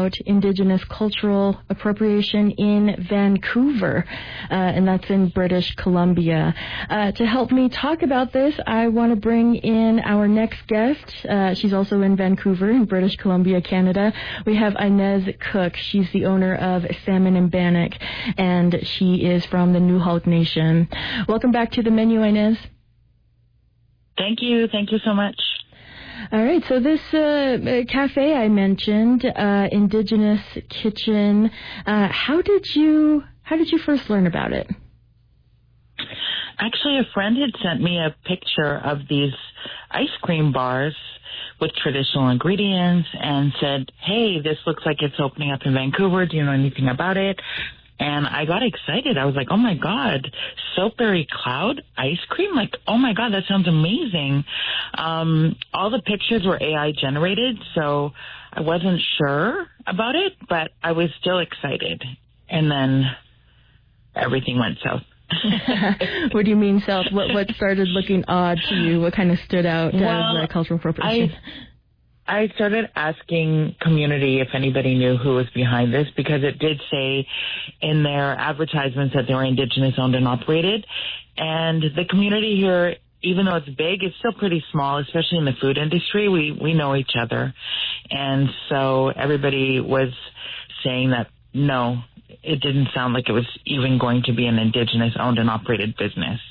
about Indigenous cultural appropriation in Vancouver, and that's in British Columbia. To help me talk about this, I want to bring in our next guest. She's also in Vancouver in British Columbia, Canada. We have Inez Cook. She's the owner of Salmon and Bannock, and she is from the Newhalk Nation. Welcome back to the menu, Inez. Thank you. Thank you so much. All right. So this cafe I mentioned, Indigenous Kitchen. How did you first learn about it? Actually, a friend had sent me a picture of these ice cream bars with traditional ingredients and said, "Hey, this looks like it's opening up in Vancouver. Do you know anything about it?" And I got excited. I was like, "Oh my God, Soapberry Cloud ice cream? Like, oh my God, that sounds amazing." All the pictures were AI generated, so I wasn't sure about it, but I was still excited. And then everything went south. What do you mean south? What started looking odd to you? What kind of stood out as cultural appropriation? I started asking community if anybody knew who was behind this, because it did say in their advertisements that they were Indigenous owned and operated. And the community here, even though it's big, it's still pretty small, especially in the food industry. We know each other. And so everybody was saying that, no, it didn't sound like it was even going to be an Indigenous owned and operated business.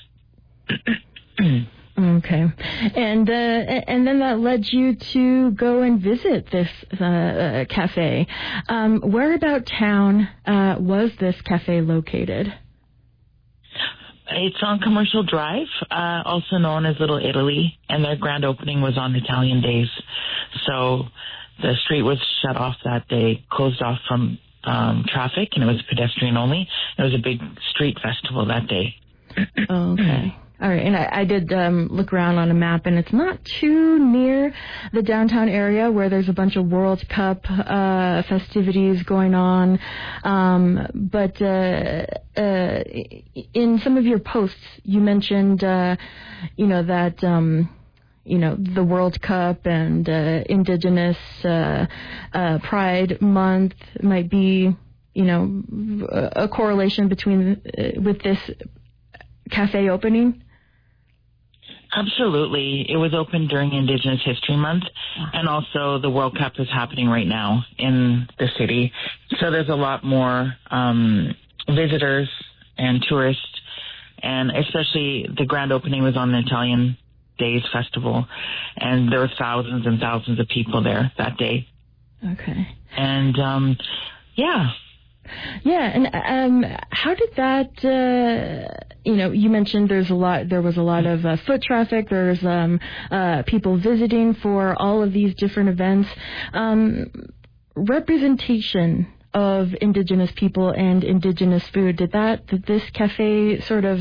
Okay. And then that led you to go and visit this cafe. Where about town was this cafe located? It's on Commercial Drive, also known as Little Italy, and their grand opening was on Italian days. So the street was shut off that day, closed off from traffic, and it was pedestrian only. It was a big street festival that day. Okay. All right, and I did look around on a map, and it's not too near the downtown area where there's a bunch of World Cup festivities going on. But in some of your posts, you mentioned, that, the World Cup and Indigenous Pride Month might be, a correlation between with this cafe opening. Absolutely. It was opened during Indigenous History Month, and also the World Cup is happening right now in the city. So there's a lot more visitors and tourists, and especially the grand opening was on the Italian Days Festival, and there were thousands and thousands of people there that day. Okay. And, yeah. Yeah, and how did that? You mentioned there was a lot of foot traffic. There's people visiting for all of these different events. Representation of Indigenous people and Indigenous food. Did this cafe sort of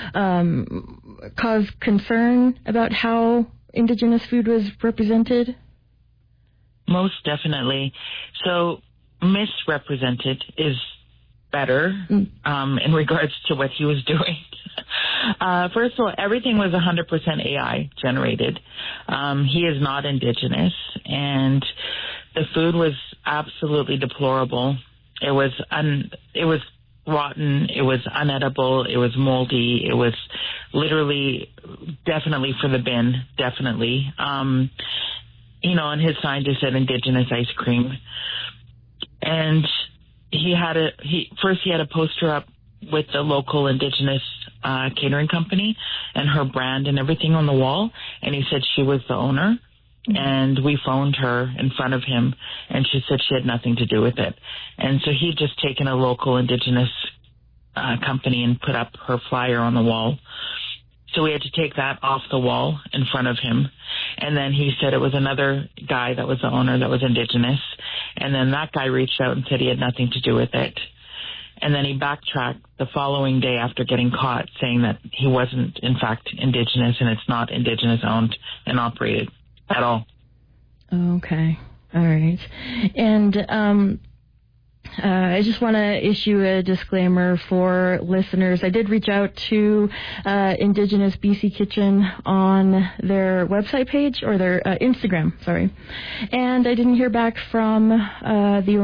cause concern about how Indigenous food was represented? Most definitely. So misrepresented is better in regards to what he was doing. First of all, everything was 100% AI generated. He is not Indigenous, and the food was absolutely deplorable. It was rotten. It was unedible. It was moldy. It was literally, definitely for the bin. Definitely. And his sign just said Indigenous ice cream. And he had a poster up with the local Indigenous catering company and her brand and everything on the wall. And he said she was the owner. Mm-hmm. And we phoned her in front of him, and she said she had nothing to do with it. And so he'd just taken a local Indigenous company and put up her flyer on the wall. So we had to take that off the wall in front of him. And then he said it was another guy that was the owner that was Indigenous. And then that guy reached out and said he had nothing to do with it. And then he backtracked the following day after getting caught, saying that he wasn't, in fact, Indigenous, and it's not Indigenous owned and operated at all. Okay. All right. And I just want to issue a disclaimer for listeners. I did reach out to Indigenous BC Kitchen on their website page, or their Instagram, sorry. And I didn't hear back from the